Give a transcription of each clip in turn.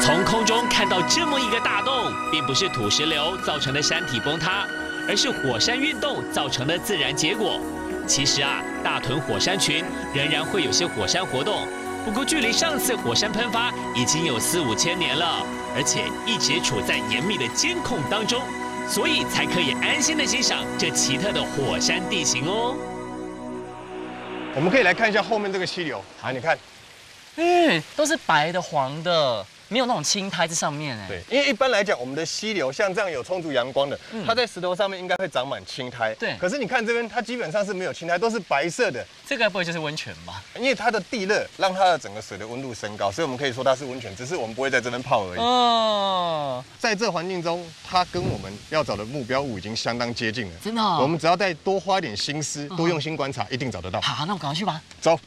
从空中看到这么一个大洞，并不是土石流造成的山体崩塌，而是火山运动造成的自然结果。其实啊，大屯火山群仍然会有些火山活动，不过距离上次火山喷发已经有4、5千年了，而且一直处在严密的监控当中，所以才可以安心的欣赏这奇特的火山地形哦。 我们可以来看一下后面这个溪流，好，你看。 都是白的、黄的，没有那种青苔在上面哎。 对，因为一般来讲，我们的溪流像这样有充足阳光的，它在石头上面应该会长满青苔。 对， 可是你看这边，它基本上是没有青苔，都是白色的。 这个不会就是温泉吧？ 因为它的地热让它的整个水的温度升高，所以我们可以说它是温泉，只是我们不会在这边泡而已。 哦， 在这环境中，它跟我们要找的目标物已经相当接近了。 真的哦？ 我们只要再多花一点心思，多用心观察，一定找得到。 好，那我赶快去吧。 走。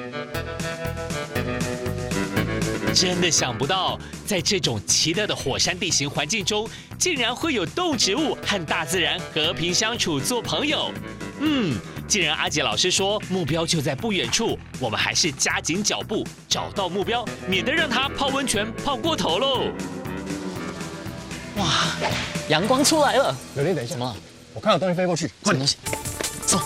真的想不到，在这种奇特的火山地形环境中，竟然会有动植物和大自然和平相处，做朋友。既然阿杰老师说目标就在不远处，我们还是加紧脚步，找到目标，免得让他泡温泉泡过头喽。 哇，阳光出来了！ 柳林，等一下， 什么？ 我看到东西飞过去， 什么东西？走。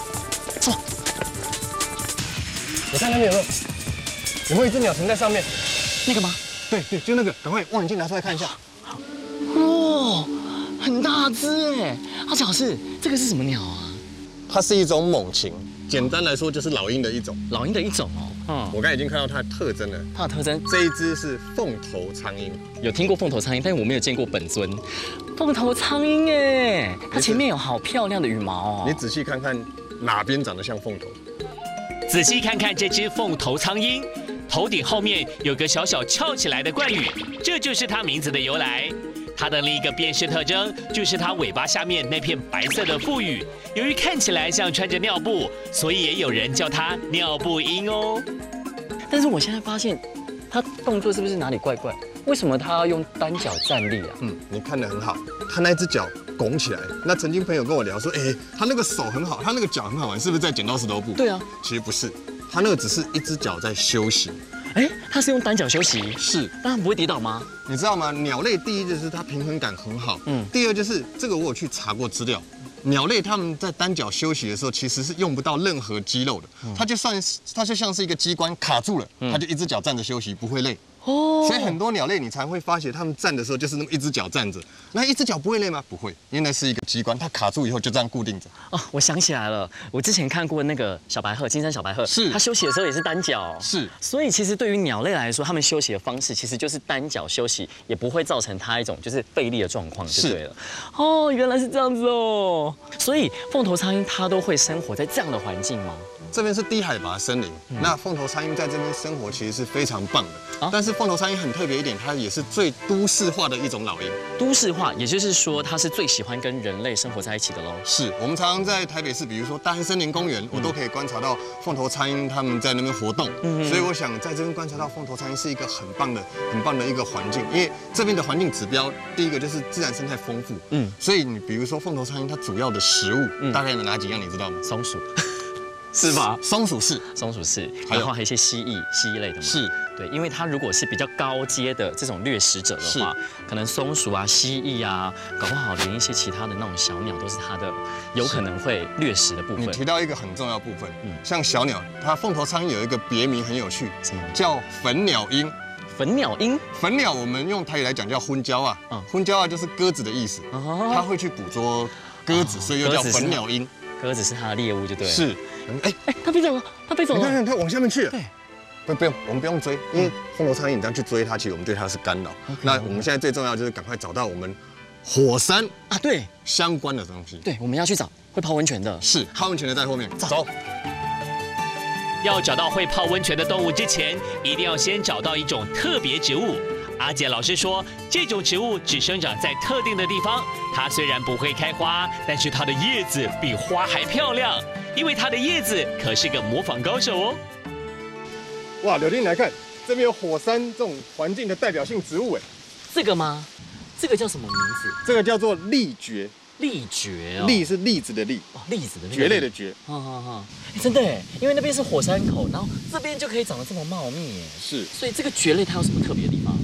我看那边有没有一只鸟停在上面？ 那个吗？ 对，就那个，赶快望远镜拿出来看一下。 哦，很大只哎！阿杰老师，这个是什么鸟啊？ 它是一种猛禽，简单来说就是老鹰的一种。 老鹰的一种哦。 我刚才已经看到它的特征了。 它的特征， 这一只是凤头苍鹰。 有听过凤头苍鹰，但是我没有见过本尊。凤头苍鹰哎，它前面有好漂亮的羽毛哦。 你仔细看看哪边长得像凤头？ 仔细看看这只凤头苍鹰，头顶后面有个小小翘起来的冠羽，这就是它名字的由来。它的另一个辨识特征就是它尾巴下面那片白色的腹羽，由于看起来像穿着尿布，所以也有人叫它尿布鹰哦。 但是我现在发现，它动作是不是哪里怪怪？为什么它要用单脚站立啊？ 你看得很好，它那只脚拱起来。那曾经朋友跟我聊说，他那个手很好，他那个脚很好玩，是不是在剪刀石头布？ 对啊， 其实不是，他那个只是一只脚在休息。 它是用单脚休息， 是， 但它不会跌倒吗？ 你知道吗？鸟类第一就是它平衡感很好，第二就是这个我有去查过资料，鸟类它们在单脚休息的时候其实是用不到任何肌肉的，它就像是一个机关卡住了，它就一只脚站着休息，不会累。所以很多鸟类你才会发现它们站的时候就是那么一只脚站着，那一只脚不会累吗？不会，因为那是一个机关，它卡住以后就这样固定着。 哦，我想起来了，我之前看过那个小白鹤，金山小白鹤， 是它休息的时候也是单脚， 是， 所以其实对于鸟类来说，它们休息的方式其实就是单脚休息，也不会造成它一种就是费力的状况，就对了。哦，原来是这样子哦，所以凤头苍鹰它都会生活在这样的环境吗？ 这边是低海拔森林，那凤头苍鹰在这边生活其实是非常棒的。但是凤头苍鹰很特别一点，它也是最都市化的一种老鹰。 都市化，也就是说它是最喜欢跟人类生活在一起的喽。 是我们常常在台北市，比如说大安森林公园，我都可以观察到凤头苍鹰它们在那边活动。所以我想在这边观察到凤头苍鹰是一个很棒的一个环境，因为这边的环境指标，第一个就是自然生态丰富。所以你比如说凤头苍鹰它主要的食物大概有哪几样，你知道吗？ 松鼠。是吧？ 松鼠是， 然后还有一些蜥蜴类的嘛。 是， 对，因为它如果是比较高阶的这种掠食者的话，可能松鼠啊、蜥蜴啊，搞不好连一些其他的那种小鸟都是它的有可能会掠食的部分。 你提到一个很重要的部分，像小鸟，它凤头苍鹰有一个别名很有趣， 什么？ 叫粉鸟鹰。 粉鸟鹰， 粉鸟我们用台语来讲叫昏椒啊，昏椒啊就是鸽子的意思，它会去捕捉鸽子，所以又叫粉鸟鹰。 鸽子是它的猎物，就对了。 是， 它飞走了， 你看它往下面去了。对，不用，我们不用追，因为凤头苍鹰你这样去追它，其实我们对它是干扰。那我们现在最重要就是赶快找到我们火山啊，对， 相关的东西。 对，我们要去找会泡温泉的。 是，泡温泉的在后面。走。 要找到会泡温泉的动物之前，一定要先找到一种特别植物。阿杰老师说，这种植物只生长在特定的地方。它虽然不会开花，但是它的叶子比花还漂亮，因为它的叶子可是个模仿高手哦。 哇，柳丁来看，这边有火山这种环境的代表性植物， 这个吗？这个叫什么名字？ 这个叫做栗蕨。 栗蕨哦， 栗是栗子的栗， 栗子的蕨类的蕨。 真的哎，因为那边是火山口，然后这边就可以长得这么茂密耶。 是， 所以这个蕨类它有什么特别的地方？